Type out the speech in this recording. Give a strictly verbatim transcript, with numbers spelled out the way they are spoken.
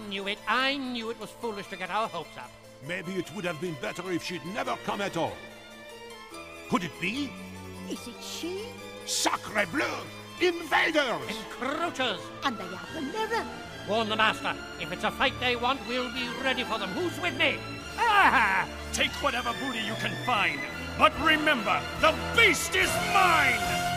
knew it. I knew it was foolish to get our hopes up. Maybe it would have been better if she'd never come at all. Could it be? Is it she? Sacre bleu! Invaders! Encroachers! And they have the mirror. Warn the Master. If it's a fight they want, we'll be ready for them. Who's with me? Ah! Take whatever booty you can find. But remember, the beast is mine!